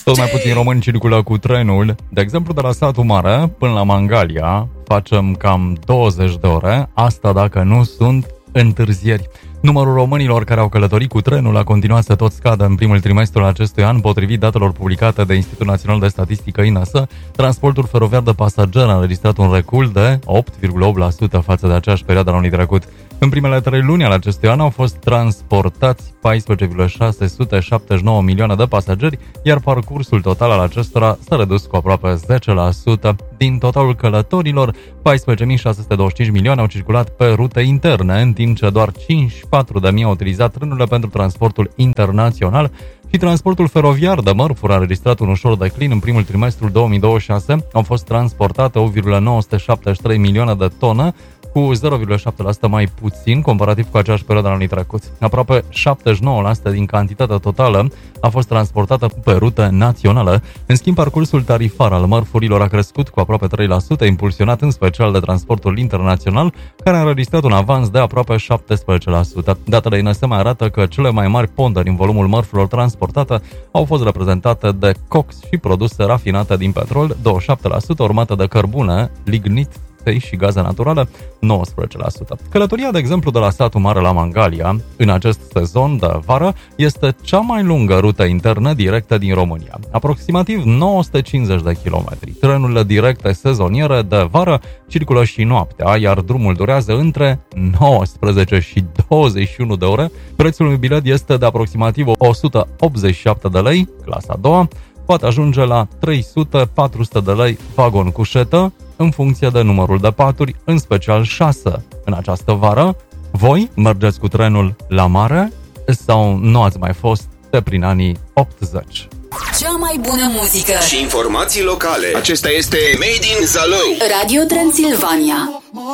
Tot mai puțin români circulă cu trenul. De exemplu, de la satul mare până la Mangalia facem cam 20 de ore. Asta dacă nu sunt întârzieri. Numărul românilor care au călătorit cu trenul a continuat să tot scadă în primul trimestru al acestui an, potrivit datelor publicate de Institutul Național de Statistică INS. Transportul feroviar de pasageri a înregistrat un recul de 8,8% față de aceeași perioadă a anului trecut. În primele 3 luni ale acestui an au fost transportați 14,679 milioane de pasageri, iar parcursul total al acestora s-a redus cu aproape 10%. Din totalul călătorilor, 14.625 milioane au circulat pe rute interne, în timp ce doar 54.000 au utilizat trenurile pentru transportul internațional. Și transportul feroviar de mărfuri a înregistrat un ușor declin. În primul trimestru 2026 au fost transportate 8,973 milioane de tone, cu 0,7% mai puțin comparativ cu aceeași perioadă anului trecut. Aproape 79% din cantitatea totală a fost transportată pe rută națională. În schimb, parcursul tarifar al mărfurilor a crescut cu aproape 3%, impulsionat în special de transportul internațional, care a înregistrat un avans de aproape 17%. Datele INS mai arată că cele mai mari ponderi în volumul mărfurilor transportate au fost reprezentate de cox și produse rafinate din petrol, 27%, urmate de cărbune, lignit și gaze naturale, 19%. Călătoria, de exemplu, de la satul mare la Mangalia, în acest sezon de vară, este cea mai lungă rută internă directă din România, aproximativ 950 de kilometri. Trenurile directe sezoniere de vară circulă și noaptea, iar drumul durează între 19 și 21 de ore. Prețul unui bilet este de aproximativ 187 de lei, clasa a doua, poate ajunge la 300-400 de lei vagon cușetă, în funcție de numărul de paturi, în special 6. În această vară, voi mergeți cu trenul la mare sau nu ați mai fost de prin anii 80? Cea mai bună muzică și informații locale. Acesta este Made in Zalău. Radio Transilvania.